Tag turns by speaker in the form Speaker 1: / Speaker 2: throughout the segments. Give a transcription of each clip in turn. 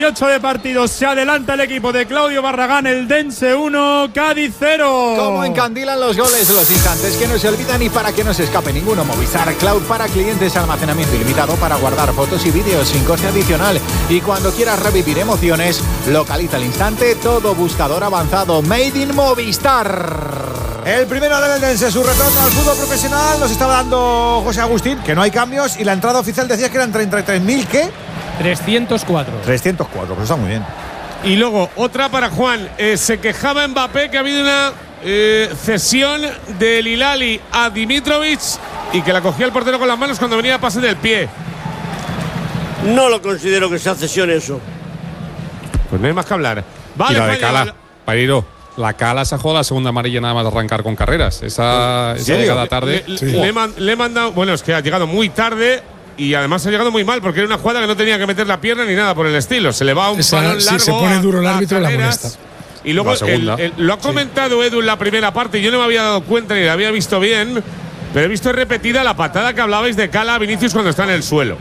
Speaker 1: 8 de partidos, se adelanta el equipo de Claudio Barragán, el Dense 1, Cádiz 0.
Speaker 2: Como encandilan los goles, los instantes que no se olvidan y para que no se escape ninguno. Movistar Cloud para clientes, almacenamiento ilimitado para guardar fotos y vídeos sin coste adicional. Y cuando quieras revivir emociones, localiza al instante todo buscador avanzado. Made in Movistar.
Speaker 3: El primero del Dense, su retorno al fútbol profesional, nos estaba dando José Agustín, que no hay cambios, y la entrada oficial decía que eran 33.000, ¿qué?
Speaker 4: 304.
Speaker 3: 304, pues está muy bien.
Speaker 5: Y luego, otra para Juan. Se quejaba Mbappé que ha habido una cesión del Hilali a Dimitrovic y que la cogía el portero con las manos cuando venía a pase del pie.
Speaker 6: No lo considero que sea cesión eso.
Speaker 5: Pues no hay más que hablar. Vale,
Speaker 7: y la de Cala, Pairo. La Cala se ha jugado la segunda amarilla nada más arrancar con carreras. Esa llegada tarde.
Speaker 5: Le he mandado. Bueno, es que ha llegado muy tarde. Y además ha llegado muy mal porque era una jugada que no tenía que meter la pierna ni nada por el estilo. Se le va un balón largo.
Speaker 8: Si se pone duro el árbitro, la molesta.
Speaker 5: Y luego lo ha comentado Edu en la primera parte. Yo no me había dado cuenta ni la había visto bien, pero he visto repetida la patada que hablabais de Cala a Vinicius cuando está en el suelo.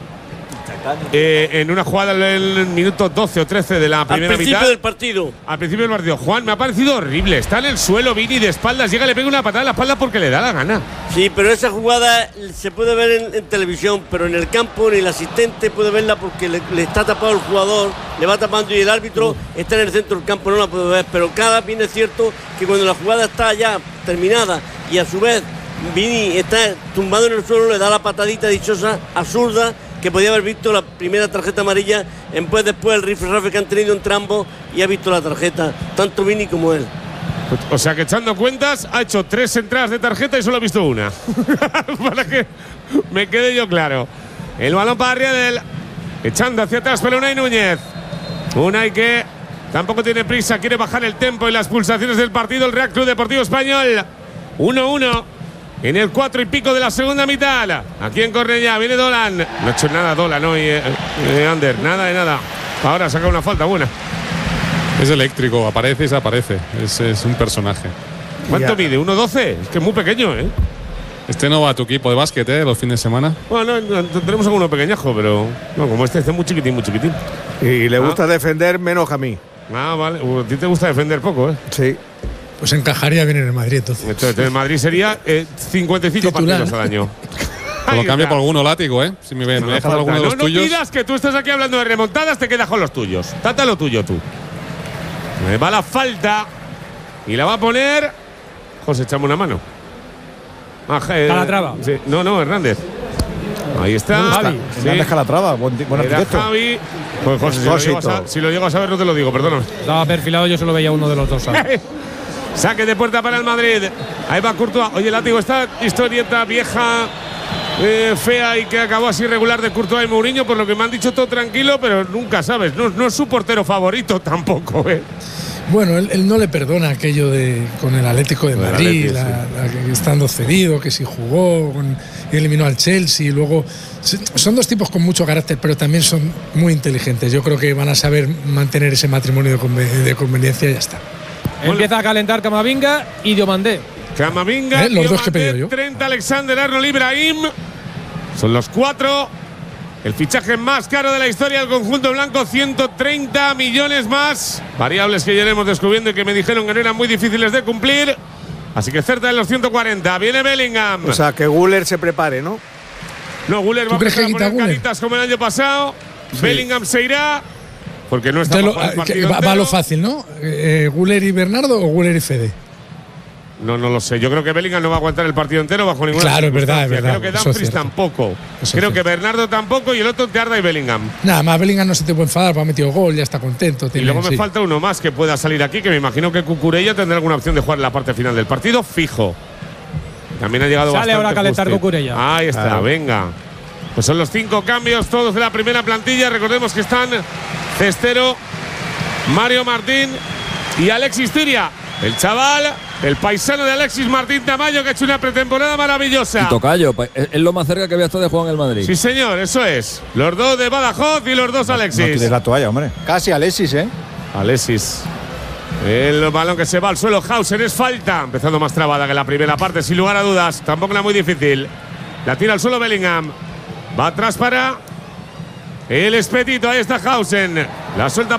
Speaker 5: En una jugada en el minuto 12 o 13 de la primera mitad.
Speaker 6: Al principio del partido.
Speaker 5: Al principio del partido. Juan, me ha parecido horrible. Está en el suelo, Vini de espaldas, llega, le pega una patada en la espalda porque le da la gana.
Speaker 6: Sí, pero esa jugada se puede ver en televisión, pero en el campo ni el asistente puede verla porque le está tapado el jugador, le va tapando y el árbitro está en el centro del campo, no la puede ver. Pero cada bien es cierto que cuando la jugada está ya terminada y a su vez Vini está tumbado en el suelo, le da la patadita dichosa, absurda, que podía haber visto la primera tarjeta amarilla, después el rifirrafe que han tenido entre ambos y ha visto la tarjeta, tanto Vini como él.
Speaker 5: O sea que echando cuentas, ha hecho 3 entradas de tarjeta y solo ha visto una. Para que me quede yo claro. El balón para Riedel, echando hacia atrás para Unai Núñez. Unai que tampoco tiene prisa, quiere bajar el tempo y las pulsaciones del partido. El Real Club Deportivo Español, 1-1. En el 4 y pico de la segunda mitad. Aquí en Cornellá viene Dolan. No ha hecho nada Dolan hoy, Ander. Nada de nada. Ahora saca una falta buena.
Speaker 7: Es eléctrico, aparece y desaparece. Es un personaje.
Speaker 5: ¿Cuánto mide? ¿1.12? Es que es muy pequeño, ¿eh?
Speaker 7: Este no va a tu equipo de básquet, los fines de semana.
Speaker 5: Bueno, no, tenemos alguno pequeñajo, pero no, como este es muy chiquitín, muy chiquitín.
Speaker 3: Y le gusta defender menos que a mí.
Speaker 5: Ah, vale. A ti te gusta defender poco, ¿eh?
Speaker 3: Sí.
Speaker 8: Pues encajaría bien en el Madrid, entonces.
Speaker 5: Entonces, en Madrid sería 55
Speaker 8: titular,
Speaker 5: partidos al año.
Speaker 7: Lo cambio por alguno látigo, ¿eh? Si me dejas alguno de los tuyos.
Speaker 5: No pidas que tú estés aquí hablando de remontadas, te quedas con los tuyos. Trata lo tuyo tú. Me va la falta y la va a poner José, echame una mano.
Speaker 4: Calatrava.
Speaker 5: Sí. No, Hernández. Ahí está.
Speaker 3: Javi. Hernández Calatrava, buen arquitecto.
Speaker 5: Javi. Pues José, si lo llego a saber no te lo digo, perdóname.
Speaker 4: Estaba perfilado, yo solo veía uno de los dos.
Speaker 5: Saque de puerta para el Madrid. Ahí va Courtois. Oye, látigo, esta historieta vieja, fea y que acabó así regular de Courtois y Mourinho, por lo que me han dicho todo tranquilo, pero nunca sabes. No es su portero favorito tampoco, ¿eh?
Speaker 8: Bueno, él no le perdona aquello con el Atlético de Madrid, estando cedido, que si jugó, eliminó al Chelsea, y luego son dos tipos con mucho carácter, pero también son muy inteligentes. Yo creo que van a saber mantener ese matrimonio de conveniencia y ya está.
Speaker 4: Empieza a calentar Camavinga y Diomandé.
Speaker 5: Camavinga,
Speaker 8: los dos que he pedido yo.
Speaker 5: Trent Alexander-Arnold, Ibrahim. Son los 4. El fichaje más caro de la historia del conjunto blanco, 130 millones más. Variables que ya iremos descubriendo y que me dijeron que no eran muy difíciles de cumplir. Así que cerca de los 140. Viene Bellingham.
Speaker 3: O sea, que Güler se prepare, ¿no?
Speaker 5: No, Güler va a empezar a poner caritas como el año pasado. Sí. Bellingham se irá porque no está
Speaker 8: va a lo fácil, ¿no? ¿Güler y Bernardo o Güler y Fede?
Speaker 5: No lo sé. Yo creo que Bellingham no va a aguantar el partido entero bajo ninguna
Speaker 8: circunstancia. Es verdad.
Speaker 5: Creo que Dumfries tampoco. Creo que Bernardo tampoco y el otro Tearda y Bellingham.
Speaker 8: Nada más, Bellingham no se te puede enfadar, ha metido gol, ya está contento.
Speaker 5: Y luego me falta uno más que pueda salir aquí, que me imagino que Cucurella tendrá alguna opción de jugar en la parte final del partido, fijo. También ha llegado
Speaker 4: Sale ahora a calentar Cucurella.
Speaker 5: Ahí está, venga. Pues son los 5 cambios, todos de la primera plantilla. Recordemos que están Cestero, Mario Martín y Alexis Tiria. El chaval, el paisano de Alexis Martín Tamayo, que ha hecho una pretemporada maravillosa.
Speaker 9: Y Tocayo, es lo más cerca que había estado de jugar en el Madrid.
Speaker 5: Sí, señor, eso es. Los dos de Badajoz y los dos Alexis.
Speaker 3: No tires la toalla, hombre. Casi Alexis, ¿eh?
Speaker 5: Alexis. El balón que se va al suelo, Hauser, es falta. Empezando más trabada que la primera parte, sin lugar a dudas. Tampoco era muy difícil. La tira al suelo Bellingham. Va atrás para El Espetito, ahí está Hausen. La suelta